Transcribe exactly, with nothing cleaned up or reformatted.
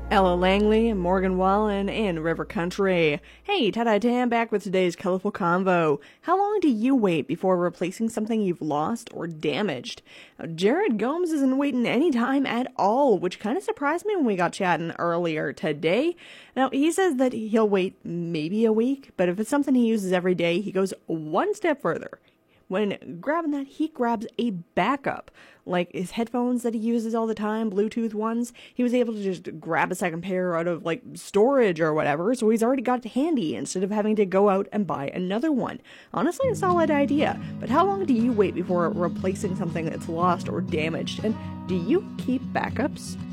Ella Langley, Morgan Wallen, and River Country. Hey, Tada Tam back with today's colorful convo. How long do you wait before replacing something you've lost or damaged? Now, Jared Gomes isn't waiting any time at all, which kind of surprised me when we got chatting earlier today. Now, he says that he'll wait maybe a week, but if it's something he uses every day, he goes one step further. When grabbing that, he grabs a backup. Like his headphones that he uses all the time, Bluetooth ones, he was able to just grab a second pair out of like storage or whatever, so he's already got it handy instead of having to go out and buy another one. Honestly, a solid idea, but how long do you wait before replacing something that's lost or damaged? And do you keep backups?